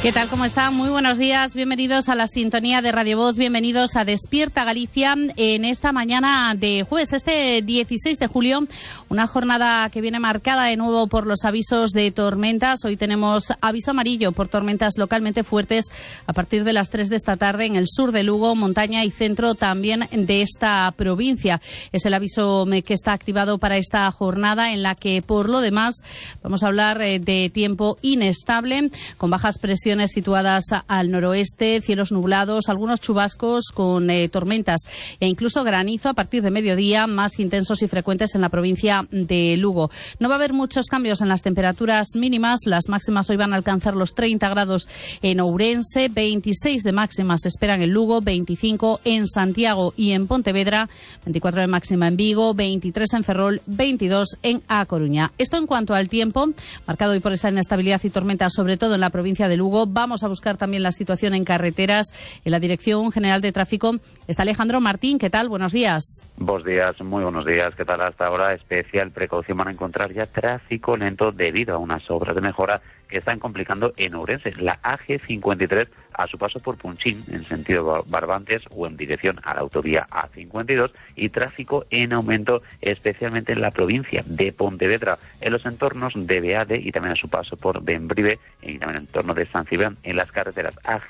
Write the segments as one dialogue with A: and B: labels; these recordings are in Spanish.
A: ¿Qué tal? ¿Cómo están? Muy buenos días. Bienvenidos a la sintonía de Radio Voz. Bienvenidos a Despierta Galicia en esta mañana de jueves, este 16 de julio. Una jornada que viene marcada de nuevo por los avisos de tormentas. Hoy tenemos aviso amarillo por tormentas localmente fuertes a partir de las 3 de esta tarde en el sur de Lugo, montaña y centro también de esta provincia. Es el aviso que está activado para esta jornada en la que, por lo demás, vamos a hablar de tiempo inestable, con bajas presiones situadas al noroeste, cielos nublados, algunos chubascos con tormentas e incluso granizo a partir de mediodía, más intensos y frecuentes en la provincia de Lugo. No va a haber muchos cambios en las temperaturas mínimas. Las máximas hoy van a alcanzar los 30 grados en Ourense, 26 de máxima se esperan en Lugo, 25 en Santiago y en Pontevedra, 24 de máxima en Vigo, 23 en Ferrol, 22 en A Coruña. Esto en cuanto al tiempo, marcado hoy por esa inestabilidad y tormentas, sobre todo en la provincia de Lugo. Vamos a buscar también la situación en carreteras. En la Dirección General de Tráfico está Alejandro Martín. ¿Qué tal? Buenos días.
B: Buenos días, muy buenos días. ¿Qué tal? Hasta ahora, especial precaución van a encontrar ya tráfico lento debido a unas obras de mejora que están complicando en Ourense. La AG53 a su paso por Punchín, en sentido Barbantes o en dirección a la autovía A52, y tráfico en aumento especialmente en la provincia de Pontevedra, en los entornos de Beade y también a su paso por Bembrive y también en el entorno de San Cibrián, en las carreteras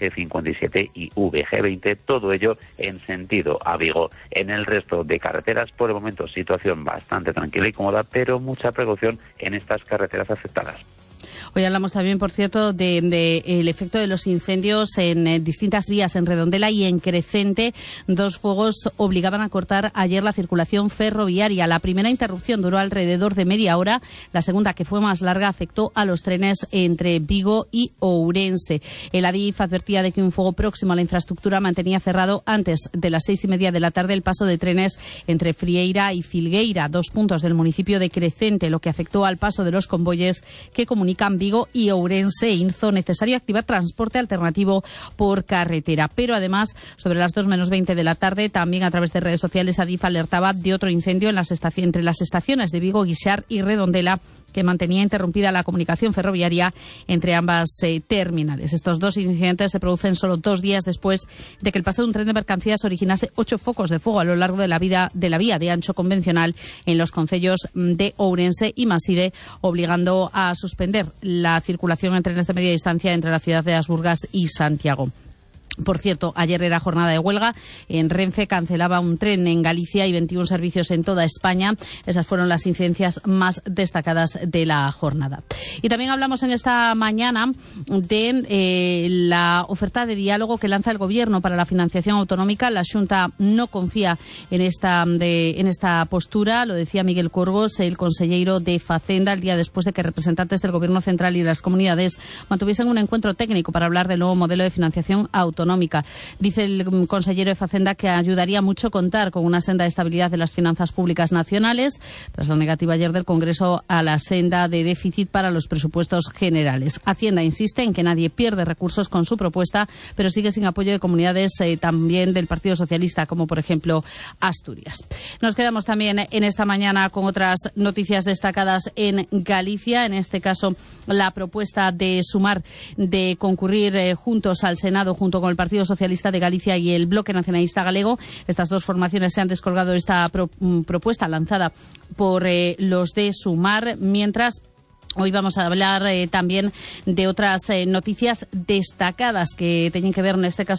B: AG57 y VG20, todo ello en sentido a Vigo. En el resto de carreteras, por el momento, situación bastante tranquila y cómoda, pero mucha precaución en estas carreteras afectadas.
A: Hoy hablamos también, por cierto, de el efecto de los incendios en distintas vías, en Redondela y en Crecente. Dos fuegos obligaban a cortar ayer la circulación ferroviaria. La primera interrupción duró alrededor de media hora. La segunda, que fue más larga, afectó a los trenes entre Vigo y Ourense. El Adif advertía de que un fuego próximo a la infraestructura mantenía cerrado antes de las 6:30 de la tarde el paso de trenes entre Frieira y Filgueira, dos puntos del municipio de Crecente, lo que afectó al paso de los convoyes que comunican Vigo y Ourense. Hizo necesario activar transporte alternativo por carretera. Pero además, sobre las 2:20 de la tarde, también a través de redes sociales, Adif alertaba de otro incendio en entre las estaciones de Vigo, Guixar y Redondela, que mantenía interrumpida la comunicación ferroviaria entre ambas terminales. Estos dos incidentes se producen solo 2 días después de que el paso de un tren de mercancías originase 8 focos de fuego a lo largo de la vía de ancho convencional en los concellos de Ourense y Maside, obligando a suspender la circulación en trenes de media distancia entre la ciudad de Asburgas y Santiago. Por cierto, ayer era jornada de huelga. En Renfe cancelaba un tren en Galicia y 21 servicios en toda España. Esas fueron las incidencias más destacadas de la jornada. Y también hablamos en esta mañana de la oferta de diálogo que lanza el Gobierno para la financiación autonómica. La Xunta no confía en esta postura. Lo decía Miguel Corgos, el consellero de Facenda, el día después de que representantes del Gobierno central y las comunidades mantuviesen un encuentro técnico para hablar del nuevo modelo de financiación autonómica. Dice el consejero de Facenda que ayudaría mucho contar con una senda de estabilidad de las finanzas públicas nacionales, tras la negativa ayer del Congreso a la senda de déficit para los presupuestos generales. Hacienda insiste en que nadie pierde recursos con su propuesta, pero sigue sin apoyo de comunidades también del Partido Socialista, como por ejemplo Asturias. Nos quedamos también en esta mañana con otras noticias destacadas en Galicia, en este caso la propuesta de Sumar de concurrir juntos al Senado junto con el Partido Socialista de Galicia y el Bloque Nacionalista Galego. Estas dos formaciones se han descolgado de esta propuesta lanzada por los de Sumar, mientras hoy vamos a hablar también de otras noticias destacadas que tienen que ver en este caso